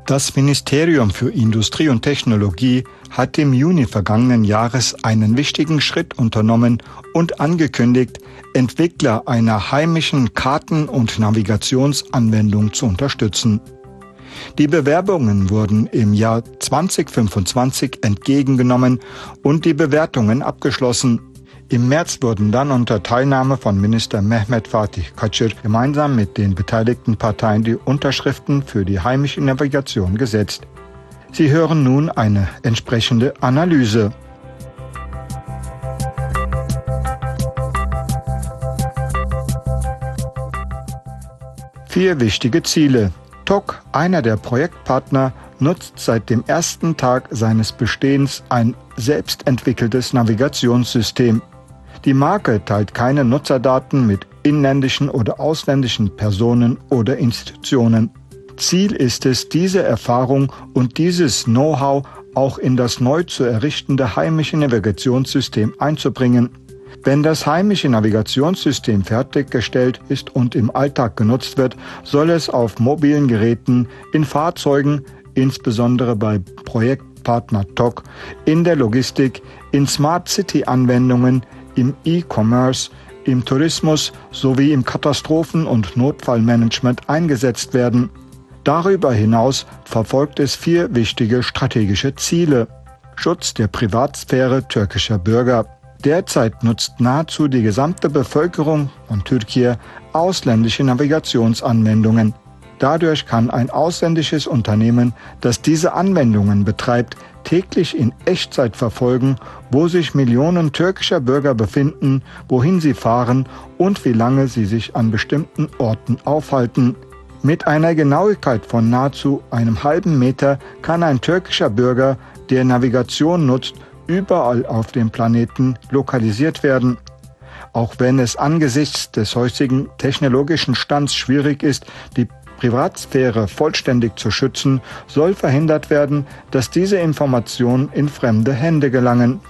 Das Ministerium für Industrie und Technologie hat im Juni vergangenen Jahres einen wichtigen Schritt unternommen und angekündigt, Entwickler einer heimischen Karten- und Navigationsanwendung zu unterstützen. Die Bewerbungen wurden im Jahr 2025 entgegengenommen und die Bewertungen abgeschlossen. Im März wurden dann unter Teilnahme von Minister Mehmet Fatih Kacır gemeinsam mit den beteiligten Parteien die Unterschriften für die heimische Navigation gesetzt. Sie hören nun eine entsprechende Analyse. Vier wichtige Ziele. TOC, einer der Projektpartner, nutzt seit dem ersten Tag seines Bestehens ein selbstentwickeltes Navigationssystem. Die Marke teilt keine Nutzerdaten mit inländischen oder ausländischen Personen oder Institutionen. Ziel ist es, diese Erfahrung und dieses Know-how auch in das neu zu errichtende heimische Navigationssystem einzubringen. Wenn das heimische Navigationssystem fertiggestellt ist und im Alltag genutzt wird, soll es auf mobilen Geräten, in Fahrzeugen, insbesondere bei Projektpartner TOC, in der Logistik, in Smart City-Anwendungen, im E-Commerce, im Tourismus sowie im Katastrophen- und Notfallmanagement eingesetzt werden. Darüber hinaus verfolgt es vier wichtige strategische Ziele. Schutz der Privatsphäre türkischer Bürger. Derzeit nutzt nahezu die gesamte Bevölkerung von Türkei ausländische Navigationsanwendungen. Dadurch kann ein ausländisches Unternehmen, das diese Anwendungen betreibt, täglich in Echtzeit verfolgen, wo sich Millionen türkischer Bürger befinden, wohin sie fahren und wie lange sie sich an bestimmten Orten aufhalten. Mit einer Genauigkeit von nahezu einem halben Meter kann ein türkischer Bürger, der Navigation nutzt, überall auf dem Planeten lokalisiert werden. Auch wenn es angesichts des heutigen technologischen Stands schwierig ist, die Privatsphäre vollständig zu schützen, soll verhindert werden, dass diese Informationen in fremde Hände gelangen.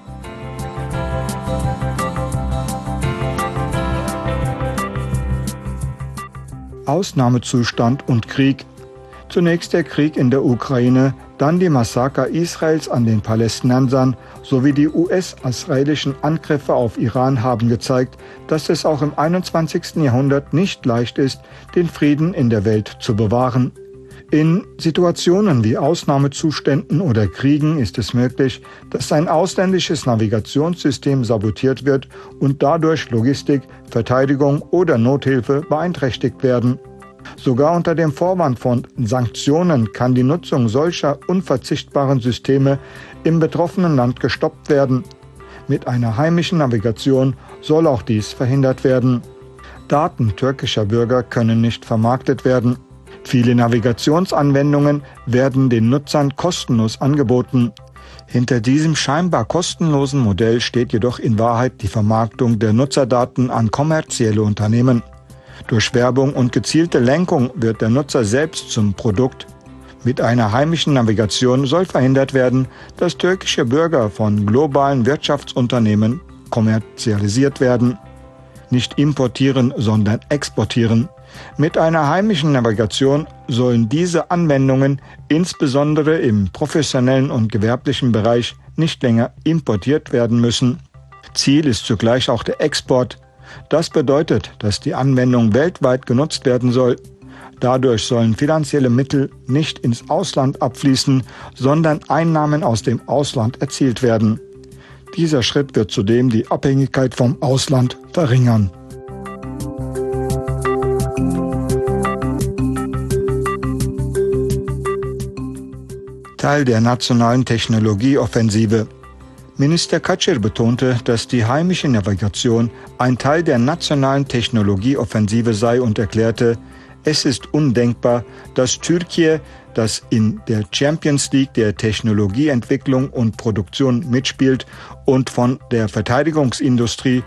Ausnahmezustand und Krieg. Zunächst der Krieg in der Ukraine, dann die Massaker Israels an den Palästinensern sowie die US-israelischen Angriffe auf Iran haben gezeigt, dass es auch im 21. Jahrhundert nicht leicht ist, den Frieden in der Welt zu bewahren. In Situationen wie Ausnahmezuständen oder Kriegen ist es möglich, dass ein ausländisches Navigationssystem sabotiert wird und dadurch Logistik, Verteidigung oder Nothilfe beeinträchtigt werden. Sogar unter dem Vorwand von Sanktionen kann die Nutzung solcher unverzichtbaren Systeme im betroffenen Land gestoppt werden. Mit einer heimischen Navigation soll auch dies verhindert werden. Daten türkischer Bürger können nicht vermarktet werden. Viele Navigationsanwendungen werden den Nutzern kostenlos angeboten. Hinter diesem scheinbar kostenlosen Modell steht jedoch in Wahrheit die Vermarktung der Nutzerdaten an kommerzielle Unternehmen. Durch Werbung und gezielte Lenkung wird der Nutzer selbst zum Produkt. Mit einer heimischen Navigation soll verhindert werden, dass türkische Bürger von globalen Wirtschaftsunternehmen kommerzialisiert werden. Nicht importieren, sondern exportieren. Mit einer heimischen Navigation sollen diese Anwendungen insbesondere im professionellen und gewerblichen Bereich nicht länger importiert werden müssen. Ziel ist zugleich auch der Export. Das bedeutet, dass die Anwendung weltweit genutzt werden soll. Dadurch sollen finanzielle Mittel nicht ins Ausland abfließen, sondern Einnahmen aus dem Ausland erzielt werden. Dieser Schritt wird zudem die Abhängigkeit vom Ausland verringern. Teil der nationalen Technologieoffensive. Minister Kacır betonte, dass die heimische Navigation ein Teil der nationalen Technologieoffensive sei und erklärte, es ist undenkbar, dass Türkei, das in der Champions League der Technologieentwicklung und Produktion mitspielt und von der Verteidigungsindustrie